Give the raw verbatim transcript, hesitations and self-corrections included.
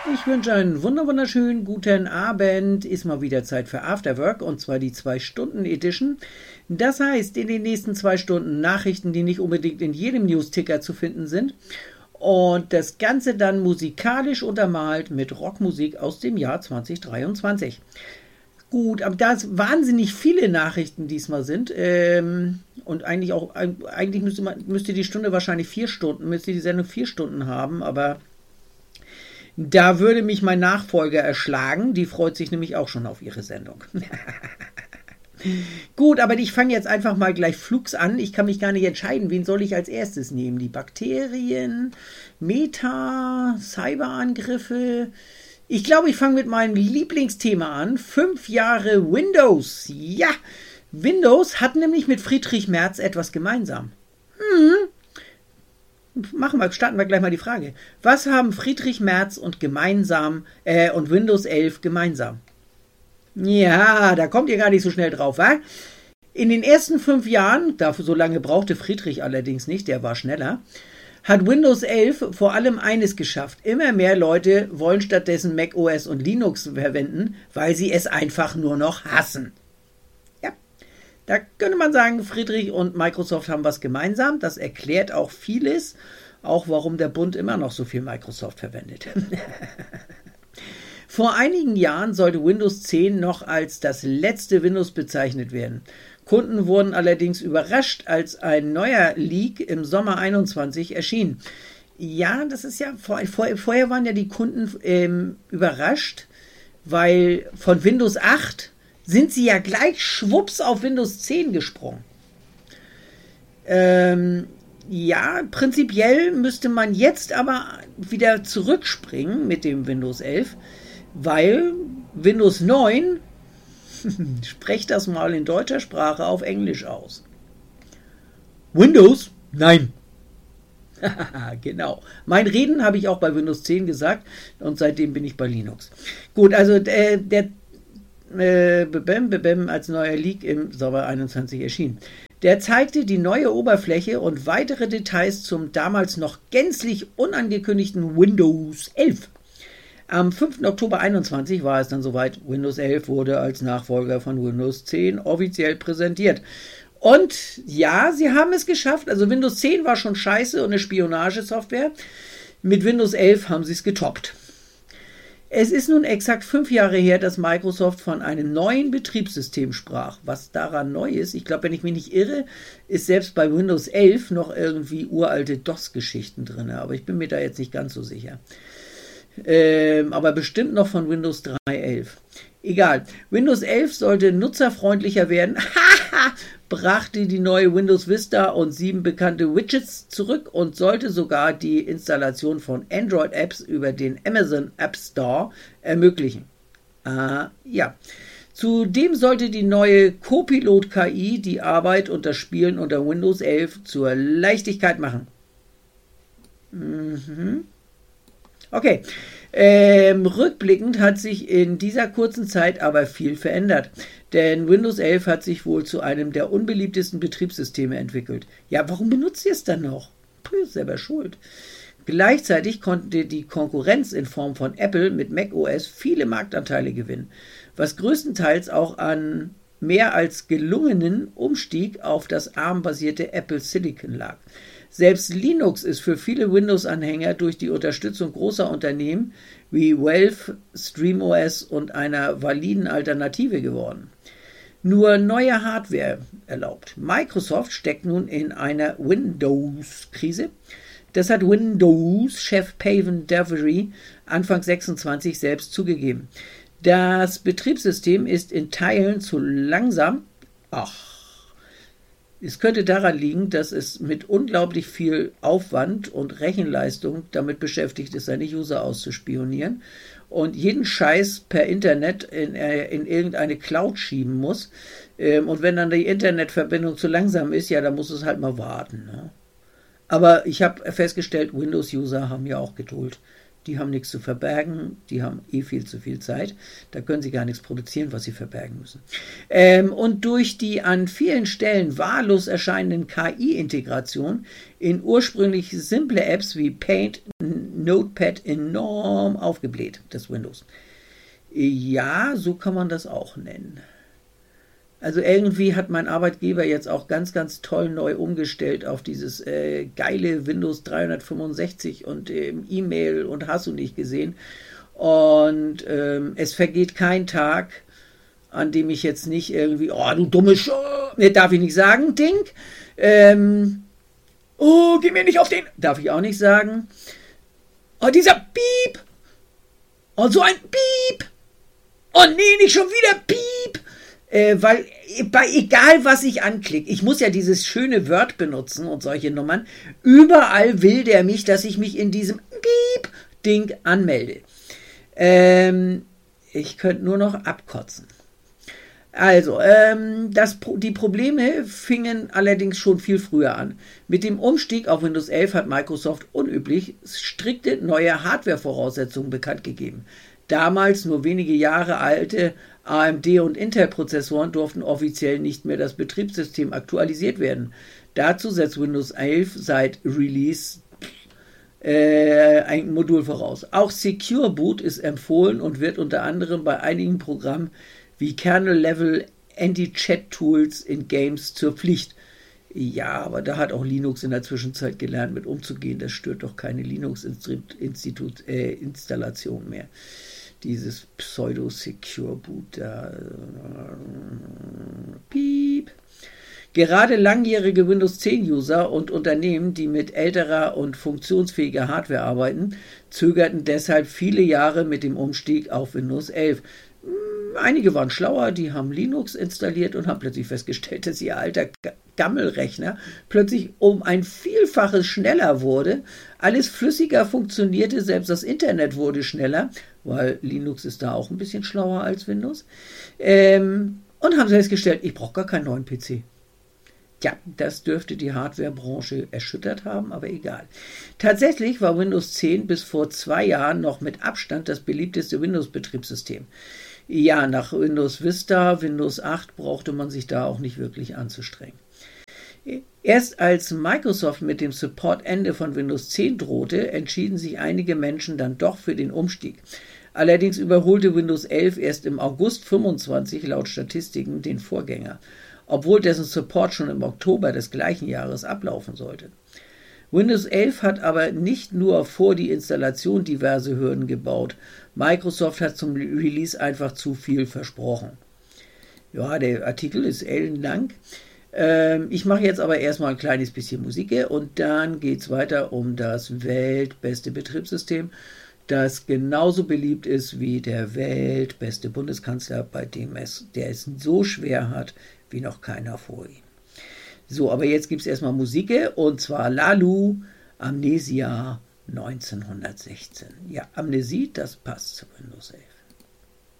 Ich wünsche einen wunder wunderschönen guten Abend. Ist mal wieder Zeit für Afterwork und zwar die zwei Stunden Edition. Das heißt, in den nächsten zwei Stunden Nachrichten, die nicht unbedingt in jedem News-Ticker zu finden sind. Und das Ganze dann musikalisch untermalt mit Rockmusik aus dem Jahr zwanzig dreiundzwanzig. Gut, aber da es wahnsinnig viele Nachrichten diesmal sind, ähm, und eigentlich auch, eigentlich müsste, man, müsste die Stunde wahrscheinlich vier Stunden, müsste die Sendung vier Stunden haben, aber da würde mich mein Nachfolger erschlagen. Die freut sich nämlich auch schon auf ihre Sendung. Gut, aber ich fange jetzt einfach mal gleich flugs an. Ich kann mich gar nicht entscheiden, wen soll ich als erstes nehmen? Die Bakterien, Meta, Cyberangriffe. Ich glaube, ich fange mit meinem Lieblingsthema an. Fünf Jahre Windows. Ja, Windows hat nämlich mit Friedrich Merz etwas gemeinsam. Hm. Machen wir, starten wir gleich mal die Frage. Was haben Friedrich Merz und gemeinsam äh, und Windows elf gemeinsam? Ja, da kommt ihr gar nicht so schnell drauf, wa? In den ersten fünf Jahren, dafür so lange brauchte Friedrich allerdings nicht, der war schneller, hat Windows elf vor allem eines geschafft. Immer mehr Leute wollen stattdessen macOS und Linux verwenden, weil sie es einfach nur noch hassen. Da könnte man sagen, Friedrich und Microsoft haben was gemeinsam. Das erklärt auch vieles, auch warum der Bund immer noch so viel Microsoft verwendet. Vor einigen Jahren sollte Windows zehn noch als das letzte Windows bezeichnet werden. Kunden wurden allerdings überrascht, als ein neuer Leak im Sommer einundzwanzig erschien. Ja, das ist ja, vor, vor, vorher waren ja die Kunden ähm, überrascht, weil von Windows acht sind sie ja gleich schwupps auf Windows zehn gesprungen. Ähm, ja, prinzipiell müsste man jetzt aber wieder zurückspringen mit dem Windows elf, weil Windows neun, sprecht das mal in deutscher Sprache auf Englisch aus. Windows? Nein. Genau. Mein Reden habe ich auch bei Windows zehn gesagt und seitdem bin ich bei Linux. Gut, also äh, der Äh, bebem, bebem, als neuer Leak im Sommer einundzwanzig erschien. Der zeigte die neue Oberfläche und weitere Details zum damals noch gänzlich unangekündigten Windows elf. Am fünften Oktober einundzwanzig war es dann soweit. Windows elf wurde als Nachfolger von Windows zehn offiziell präsentiert. Und ja, sie haben es geschafft. Also Windows zehn war schon scheiße und eine Spionagesoftware. Mit Windows elf haben sie es getoppt. Es ist nun exakt fünf Jahre her, dass Microsoft von einem neuen Betriebssystem sprach. Was daran neu ist, ich glaube, wenn ich mich nicht irre, ist selbst bei Windows elf noch irgendwie uralte DOS-Geschichten drin. Aber ich bin mir da jetzt nicht ganz so sicher. Ähm, aber bestimmt noch von Windows drei Punkt elf. Egal. Windows elf sollte nutzerfreundlicher werden. Brachte die neue Windows Vista und sieben bekannte Widgets zurück und sollte sogar die Installation von Android-Apps über den Amazon App Store ermöglichen. Äh, ja. Zudem sollte die neue Copilot-K I die Arbeit und das Spielen unter Windows elf zur Leichtigkeit machen. Mhm. Okay. Ähm, rückblickend hat sich in dieser kurzen Zeit aber viel verändert, denn Windows elf hat sich wohl zu einem der unbeliebtesten Betriebssysteme entwickelt. Ja, warum benutzt ihr es dann noch? Puh, selber schuld. Gleichzeitig konnte die Konkurrenz in Form von Apple mit macOS viele Marktanteile gewinnen, was größtenteils auch an mehr als gelungenen Umstieg auf das ARM-basierte Apple Silicon lag. Selbst Linux ist für viele Windows-Anhänger durch die Unterstützung großer Unternehmen wie Valve, StreamOS und einer validen Alternative geworden. Nur neue Hardware erlaubt. Microsoft steckt nun in einer Windows-Krise. Das hat Windows-Chef Pavan Daviry Anfang sechsundzwanzig selbst zugegeben. Das Betriebssystem ist in Teilen zu langsam. Ach. Es könnte daran liegen, dass es mit unglaublich viel Aufwand und Rechenleistung damit beschäftigt ist, seine User auszuspionieren und jeden Scheiß per Internet in, in irgendeine Cloud schieben muss. Und wenn dann die Internetverbindung zu langsam ist, ja, dann muss es halt mal warten. Ne? Aber ich habe festgestellt, Windows-User haben ja auch Geduld. Die haben nichts zu verbergen, die haben eh viel zu viel Zeit. Da können sie gar nichts produzieren, was sie verbergen müssen. Ähm, und durch die an vielen Stellen wahllos erscheinenden K I-Integration in ursprünglich simple Apps wie Paint, Notepad enorm aufgebläht, das Windows. Ja, so kann man das auch nennen. Also irgendwie hat mein Arbeitgeber jetzt auch ganz, ganz toll neu umgestellt auf dieses äh, geile Windows dreihundertfünfundsechzig und äh, E-Mail und hast du nicht gesehen. Und ähm, es vergeht kein Tag, an dem ich jetzt nicht irgendwie, oh du dumme Sch... Ne, darf ich nicht sagen, Ding. Ähm, oh, geh mir nicht auf den... Darf ich auch nicht sagen. Oh, dieser Piep. Oh, so ein Piep. Oh nee, nicht schon wieder Piep. Äh, weil bei egal was ich anklicke, ich muss ja dieses schöne Word benutzen und solche Nummern, überall will der mich, dass ich mich in diesem Piep-Ding anmelde. Ähm, ich könnte nur noch abkotzen. Also, ähm, das, die Probleme fingen allerdings schon viel früher an. Mit dem Umstieg auf Windows elf hat Microsoft unüblich strikte neue Hardware-Voraussetzungen bekannt gegeben. Damals nur wenige Jahre alte A M D- und Intel-Prozessoren durften offiziell nicht mehr das Betriebssystem aktualisiert werden. Dazu setzt Windows elf seit Release äh, ein Modul voraus. Auch Secure Boot ist empfohlen und wird unter anderem bei einigen Programmen wie Kernel-Level Anti-Chat-Tools in Games zur Pflicht. Ja, aber da hat auch Linux in der Zwischenzeit gelernt, mit umzugehen. Das stört doch keine Linux-Installation mehr. Dieses Pseudo-Secure Boot da. Piep. Gerade langjährige Windows zehn User und Unternehmen, die mit älterer und funktionsfähiger Hardware arbeiten, zögerten deshalb viele Jahre mit dem Umstieg auf Windows elf. Einige waren schlauer, die haben Linux installiert und haben plötzlich festgestellt, dass ihr alter Gammelrechner plötzlich um ein Vielfaches schneller wurde, alles flüssiger funktionierte, selbst das Internet wurde schneller, weil Linux ist da auch ein bisschen schlauer als Windows, ähm, und haben festgestellt, ich brauche gar keinen neuen P C. Ja, das dürfte die Hardwarebranche erschüttert haben, aber egal. Tatsächlich war Windows zehn bis vor zwei Jahren noch mit Abstand das beliebteste Windows-Betriebssystem. Ja, nach Windows Vista, Windows acht brauchte man sich da auch nicht wirklich anzustrengen. Erst als Microsoft mit dem Support-Ende von Windows zehn drohte, entschieden sich einige Menschen dann doch für den Umstieg. Allerdings überholte Windows elf erst im August fünfundzwanzig laut Statistiken den Vorgänger, obwohl dessen Support schon im Oktober des gleichen Jahres ablaufen sollte. Windows elf hat aber nicht nur vor die Installation diverse Hürden gebaut. Microsoft hat zum Release einfach zu viel versprochen. Ja, der Artikel ist ellenlang. Ähm, ich mache jetzt aber erstmal ein kleines bisschen Musik und dann geht es weiter um das weltbeste Betriebssystem, das genauso beliebt ist wie der weltbeste Bundeskanzler, bei dem es, der es so schwer hat wie noch keiner vor ihm. So, aber jetzt gibt es erstmal Musik und zwar Lalu, Amnesia neunzehnhundertsechzehn. Ja, Amnesie, das passt zu Windows elf.